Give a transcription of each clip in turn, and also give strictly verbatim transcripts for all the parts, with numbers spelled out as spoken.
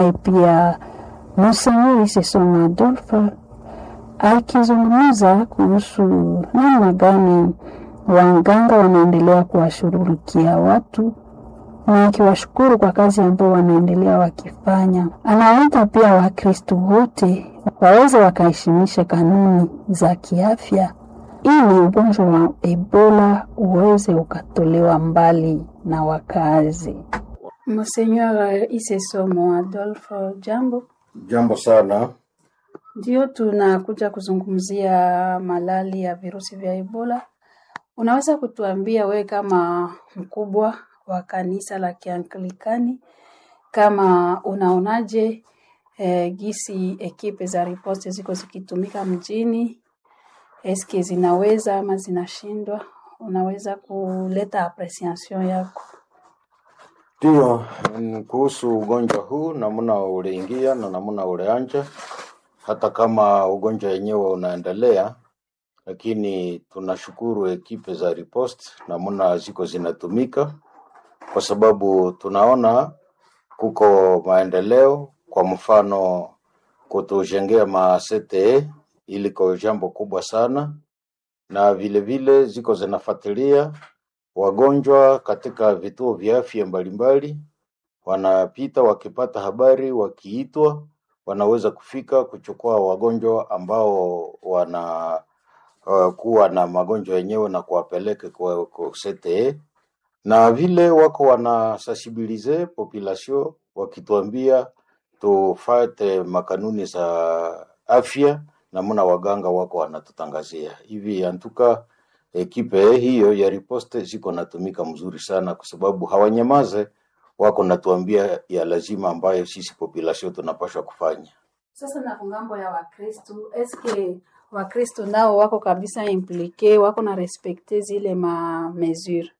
Pia Monseigneur Isesomo Adolphe akizungumza kuhusu namna gani waganga wanaendelea kuwashughulikia watu na akiwashukuru kwa kazi ambayo wanaendelea wakifanya. Anawaita pia Wakristo wote waweze wakaheshimisha kanuni za kiafya ili ugonjwa wa Ebola uweze ukatolewa mbali na wakazi. Monseigneur Isesomo Adolphe, jambo. Jambo sana. Ndio tunakuja kuzungumzia malali ya virusi vya Ebola. Unaweza kutuambia wewe kama mkubwa wa kanisa la Kianglikani kama unaonaje eh, gisi ekipe za riposte ziko zikitumika mjini? Eske zinaweza ama zinashindwa? Unaweza kuleta appreciation yako? Ndio, kuhusu ugonjwa huu namna uliingia na namna ulianja, hata kama ugonjwa wenyewe unaendelea, lakini tunashukuru ekipe za riposte namna ziko zinatumika kwa sababu tunaona kuko maendeleo. Kwa mfano kutujengea ma C T E iliko jambo kubwa sana, na vile vile ziko zinafuatilia wagonjwa katika vituo vya afya mbalimbali. Wanapita wakipata habari, wakiitwa wanaweza kufika kuchukua wagonjwa ambao wana uh, kuwa na magonjwa yenyewe na kuwapeleka kwa, kwa C T E. Na vile wako wana sensibilize population wakituambia tufuate makanuni za afya na muna waganga wako wanatutangazia. Hivi antuka ekipe hiyo ya riposte ziko natumika mzuri sana kwa sababu hawanyamaze, wako natuambia ya lazima ambayo sisi population tunapaswa kufanya. Sasa na kungambo ya Wakristo, eske Wakristo nao wako kabisa implike, wako na respecte zile ma mesure?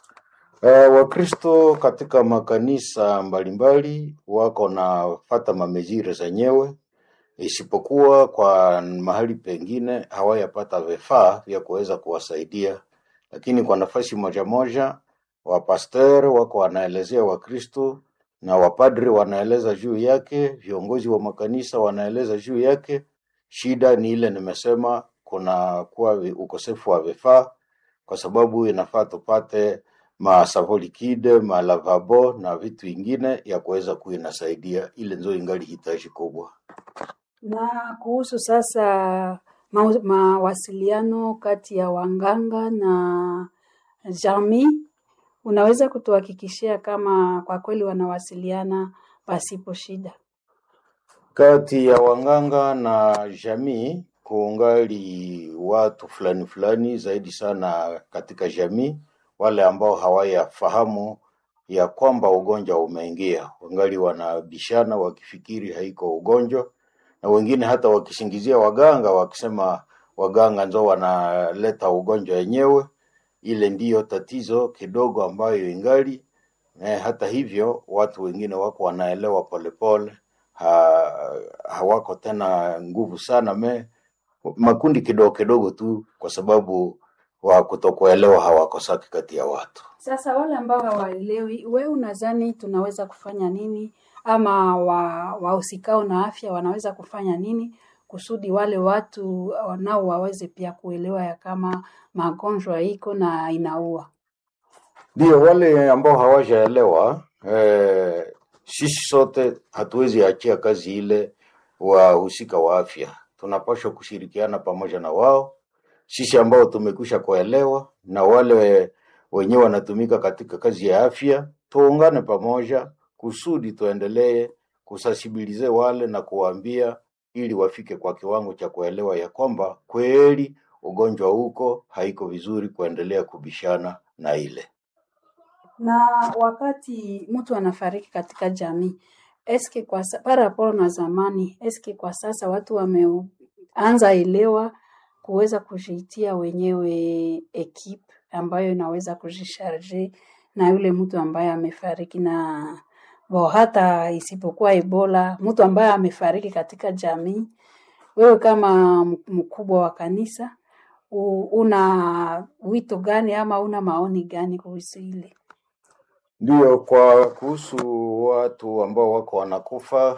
Uh, Wakristo katika makanisa mbalimbali wako na fata mamezire zenyewe, isipokuwa kwa mahali pengine hawayapata vifaa vya kuweza kuwasaidia. Lakini kwa nafasi moja moja wa pastor wako wanaelezea Wakristo na wapadri wanaeleza juu yake, viongozi wa makanisa wanaeleza juu yake. Shida ni ile nimesema, kuna kuwa ukosefu wa vifaa kwa sababu inafaa tupate ma savo liquide, ma lavabo na vitu vingine ya kuweza kuinasaidia. Ile ndio ingali hitaji kubwa. Na kuhusu sasa mawasiliano kati ya wanganga na jamii, unaweza kutuhakikishia kama kwa kweli wanawasiliana pasipo shida? Kati ya wanganga na jamii kuungali watu fulani fulani zaidi sana katika jamii, wale ambao hawayafahamu ya kwamba ugonjwa umeingia. Wangali wanabishana wakifikiri haiko ugonjwa, na wengine hata wakisingizia waganga wakisema waganga ndio wanaleta ugonjwa wenyewe. Ile ndiyo tatizo kidogo ambayo ingali. Eh, hata hivyo watu wengine wako wanaelewa polepole, ha, hawako tena nguvu sana, me makundi kidogo kidogo tu kwa sababu wa kutokuelewa hawakosaki kati ya watu. Sasa wale ambao hawaelewi, wewe unadhani tunaweza kufanya nini, ama wa wahusikao na afya wanaweza kufanya nini kusudi wale watu nao waweze pia kuelewa ya kama magonjwa iko na inaua? Ndio, wale ambao hawajaelewa, eh, sisi sote hatuwezi achia kazi ile wahusika wa afya. Tunapaswa kushirikiana pamoja na wao, sisi ambao tumekwisha kuelewa na wale wenyewe wanatumika katika kazi ya afya. Tuungane pamoja kusudi tuendelee kusensibilize wale na kuwaambia ili wafike kwa kiwango cha kuelewa ya kwamba kweli ugonjwa huko haiko vizuri kuendelea kubishana na ile. Na wakati mtu anafariki katika jamii, eske kwa paraporo na zamani, eske kwa sasa watu wameanza elewa kuweza kujitia wenyewe ekipe ambayo inaweza kujisharge na yule mtu ambaye amefariki? Na bo hata isipokuwa Ebola, mtu ambaye amefariki katika jamii, wewe kama mkubwa wa kanisa una wito gani ama una maoni gani kuhusu ile? Ndiyo, kwa kuhusu watu ambao wako wanakufa